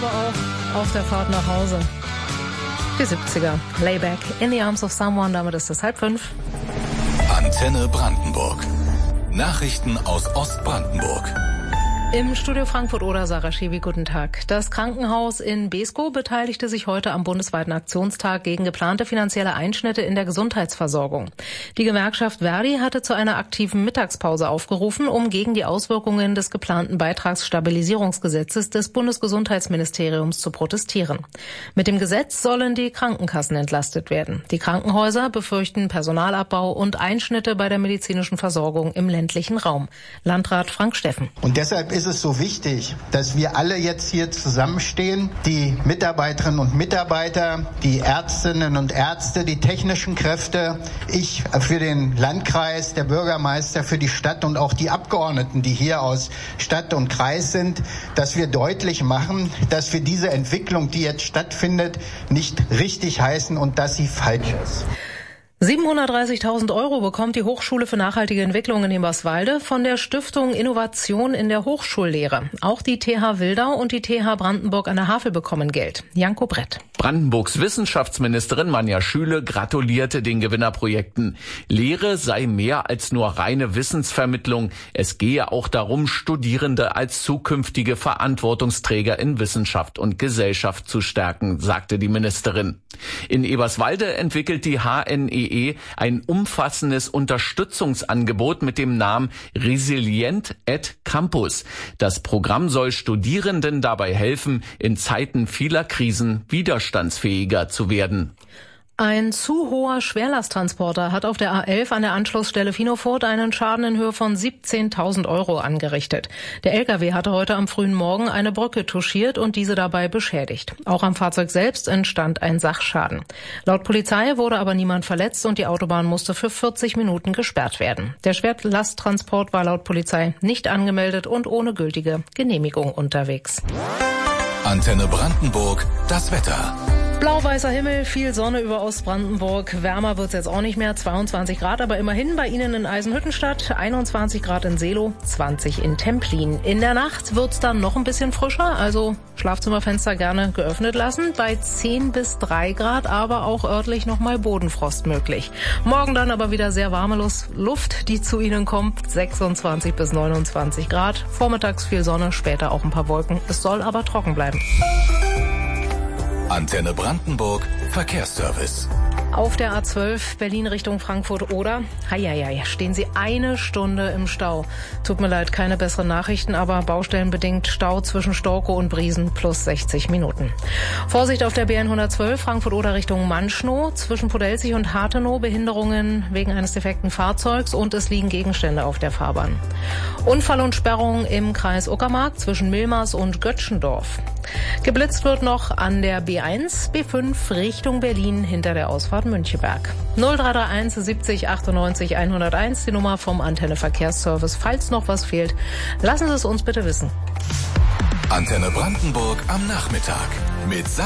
aber auch auf der Fahrt nach Hause. Die 70er. Layback, In the Arms of Someone, damit ist es 4:30. Antenne Brandenburg. Nachrichten aus Ostbrandenburg. Im Studio Frankfurt-Oder, Sarah Schewi, guten Tag. Das Krankenhaus in Beeskow beteiligte sich heute am bundesweiten Aktionstag gegen geplante finanzielle Einschnitte in der Gesundheitsversorgung. Die Gewerkschaft Verdi hatte zu einer aktiven Mittagspause aufgerufen, um gegen die Auswirkungen des geplanten Beitragsstabilisierungsgesetzes des Bundesgesundheitsministeriums zu protestieren. Mit dem Gesetz sollen die Krankenkassen entlastet werden. Die Krankenhäuser befürchten Personalabbau und Einschnitte bei der medizinischen Versorgung im ländlichen Raum. Landrat Frank Steffen. Und deshalb ist es so wichtig, dass wir alle jetzt hier zusammenstehen, die Mitarbeiterinnen und Mitarbeiter, die Ärztinnen und Ärzte, die technischen Kräfte, ich für den Landkreis, der Bürgermeister für die Stadt und auch die Abgeordneten, die hier aus Stadt und Kreis sind, dass wir deutlich machen, dass wir diese Entwicklung, die jetzt stattfindet, nicht richtig heißen und dass sie falsch ist. 730.000 € bekommt die Hochschule für nachhaltige Entwicklung in Eberswalde von der Stiftung Innovation in der Hochschullehre. Auch die TH Wildau und die TH Brandenburg an der Havel bekommen Geld. Janko Brett. Brandenburgs Wissenschaftsministerin Manja Schüle gratulierte den Gewinnerprojekten. Lehre sei mehr als nur reine Wissensvermittlung. Es gehe auch darum, Studierende als zukünftige Verantwortungsträger in Wissenschaft und Gesellschaft zu stärken, sagte die Ministerin. In Eberswalde entwickelt die HNEE ein umfassendes Unterstützungsangebot mit dem Namen Resilient at Campus. Das Programm soll Studierenden dabei helfen, in Zeiten vieler Krisen widerstandsfähiger zu werden. Ein zu hoher Schwerlasttransporter hat auf der A11 an der Anschlussstelle Finofurt einen Schaden in Höhe von 17.000 € angerichtet. Der LKW hatte heute am frühen Morgen eine Brücke touchiert und diese dabei beschädigt. Auch am Fahrzeug selbst entstand ein Sachschaden. Laut Polizei wurde aber niemand verletzt und die Autobahn musste für 40 Minuten gesperrt werden. Der Schwerlasttransport war laut Polizei nicht angemeldet und ohne gültige Genehmigung unterwegs. Antenne Brandenburg, das Wetter. Blau-weißer Himmel, viel Sonne über Ostbrandenburg. Wärmer wird's jetzt auch nicht mehr, 22 Grad, aber immerhin bei Ihnen in Eisenhüttenstadt, 21 Grad in Seelow, 20 in Templin. In der Nacht wird's dann noch ein bisschen frischer, also Schlafzimmerfenster gerne geöffnet lassen. Bei 10 bis 3 Grad, aber auch örtlich nochmal Bodenfrost möglich. Morgen dann aber wieder sehr warme Luft, die zu Ihnen kommt, 26 bis 29 Grad. Vormittags viel Sonne, später auch ein paar Wolken. Es soll aber trocken bleiben. Antenne Brandenburg, Verkehrsservice. Auf der A12 Berlin Richtung Frankfurt-Oder. Stehen Sie eine Stunde im Stau. Tut mir leid, keine besseren Nachrichten, aber baustellenbedingt Stau zwischen Storkow und Briesen plus 60 Minuten. Vorsicht auf der BN 112 Frankfurt-Oder Richtung Manschnow. Zwischen Podelzig und Harthenow Behinderungen wegen eines defekten Fahrzeugs und es liegen Gegenstände auf der Fahrbahn. Unfall und Sperrung im Kreis Uckermark zwischen Milmars und Götzschendorf. Geblitzt wird noch an der B1, B5 Richtung Berlin hinter der Ausfahrt Müncheberg. 0331 70 98 101, die Nummer vom Antenne Verkehrsservice. Falls noch was fehlt, lassen Sie es uns bitte wissen. Antenne Brandenburg am Nachmittag mit